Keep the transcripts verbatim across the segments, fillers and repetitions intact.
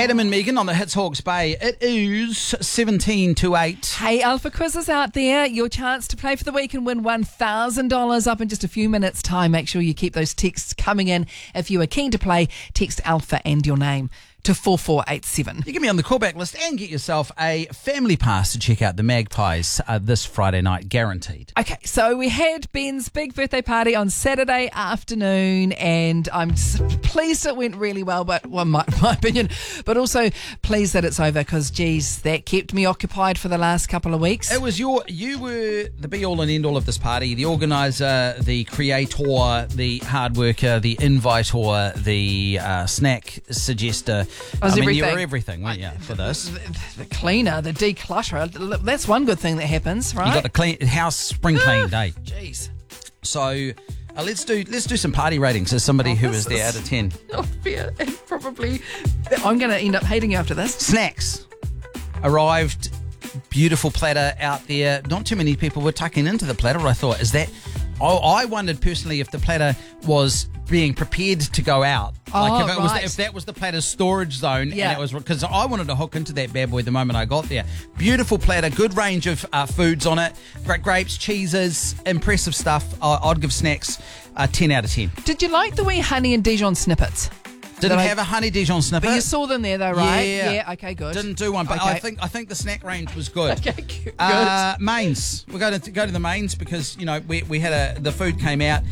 Adam and Megan on the Hits Hawke's Bay. It is seventeen to eight. Hey, Alpha quizzes out there. Your chance to play for the week and win one thousand dollars up in just a few minutes' time. Make sure you keep those texts coming in. If you are keen to play, text Alpha and your name to four four eight seven. You get me on the callback list and get yourself a family pass to check out the Magpies uh, this Friday night, guaranteed. Okay, so we had Ben's big birthday party on Saturday afternoon, and I'm just pleased it went really well, but well, my, my opinion, but also pleased that it's over because, geez, that kept me occupied for the last couple of weeks. It was your, you were the be-all and end-all of this party, the organiser, the creator, the hard worker, the inviter, the uh, snack suggester. I, was I mean, everything. you were everything, weren't you, for this? The, the cleaner, the declutterer, that's one good thing that happens, right? You got the clean house spring clean day. Jeez. So uh, let's do let's do some party ratings as somebody Oh, who this is there is out of ten. Not fair, and probably I'm going to end up hating you after this. Snacks arrived, beautiful platter out there. Not too many people were tucking into the platter. I thought, is that? Oh, I wondered personally if the platter was being prepared to go out. Like Oh, if, it was right. if that was the platter's storage zone, Yeah. and it was because I wanted to hook into that bad boy the moment I got there. Beautiful platter, good range of uh, foods on it, great grapes, cheeses, impressive stuff. Uh, I'd give snacks a ten out of ten. Did you like the wee honey and Dijon snippets? Didn't That I- have a honey Dijon snippet. But you saw them there though, right? Yeah. Yeah, okay, good. Didn't do one, but Okay. I think I think the snack range was good. Okay, good. Uh, mains. We're going to go to the mains because you know we we had a the food came out,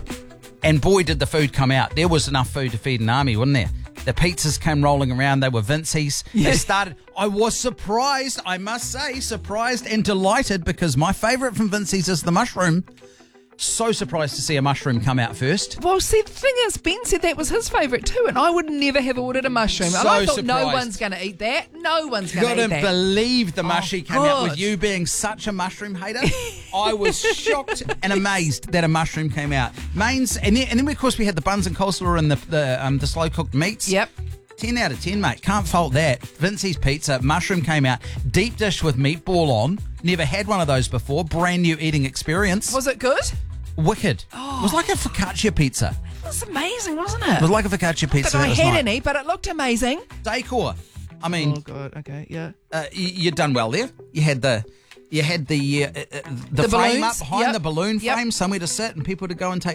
and boy did the food come out. There was enough food to feed an army, wasn't there? The pizzas came rolling around. They were Vincey's. Yeah. They started. I was surprised. I must say, surprised and delighted because my favourite from Vincey's is the mushroom. So surprised to see a mushroom come out first. Well, see, the thing is, Ben said that was his favourite too, and I would never have ordered a mushroom. So and I thought no surprised. one's going to eat that. No one's going to eat Couldn't that. believe the mushy came out with God. you being such a mushroom hater. I was shocked and amazed that a mushroom came out. Mains, and then, and then of course we had the buns and coleslaw and the the, um, the slow cooked meats. Yep. ten out of ten, mate. Can't fault that. Vincey's Pizza, mushroom came out. Deep dish with meatball on. Never had one of those before. Brand new eating experience. Was it good? Wicked. It was like a focaccia pizza. It was amazing, wasn't It it? was like a focaccia pizza. But I It was had nice. any, but it looked amazing. Decor. I mean, Oh God. Okay. Yeah. uh, you, you done well there. You had the, you had the uh, uh, the, The frame balloons, up behind yep, the balloon yep. frame, somewhere to sit and people to go and take